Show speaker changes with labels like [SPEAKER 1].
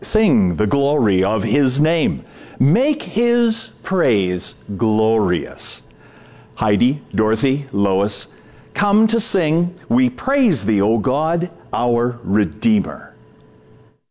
[SPEAKER 1] Sing the glory of his name. Make his praise glorious. Heidi, Dorothy, Lois, come to sing, We praise thee, O God, our Redeemer.